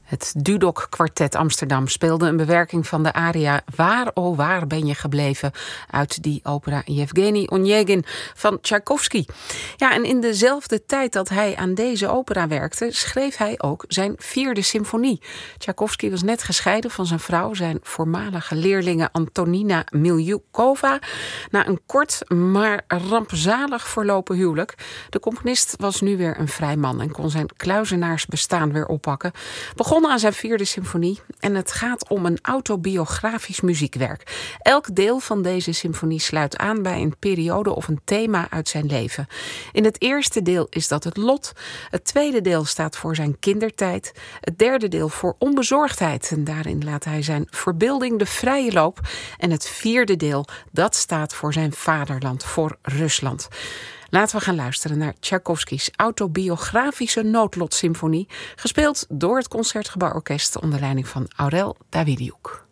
Het Dudok Kwartet Amsterdam speelde een bewerking van de aria Waar, oh waar ben je gebleven uit die opera Yevgeny Onegin van Tchaikovsky. Ja, en in dezelfde tijd dat hij aan deze opera werkte, schreef hij ook zijn 4e symfonie. Tchaikovsky was net gescheiden van zijn vrouw, zijn voormalige leerlinge Antonina Miljukova, na een kort maar rampzalig verlopen huwelijk. De componist was nu weer een vrij man en kon zijn kluizenaarsbestaan weer oppakken. Begon aan zijn 4e symfonie en het gaat om een autobiografisch muziekwerk. Elk deel van deze symfonie sluit aan bij een periode of een thema uit zijn leven. In het eerste deel is dat het lot. Het tweede deel staat voor zijn kindertijd. Het derde deel voor onbezorgdheid. En daarin laat hij zijn verbeelding de vrije loop. En het vierde deel, dat staat voor zijn vaderland, voor Rusland. Laten we gaan luisteren naar Tchaikovsky's autobiografische noodlotsymfonie, gespeeld door het Concertgebouworkest onder leiding van Aurel Davidiuk.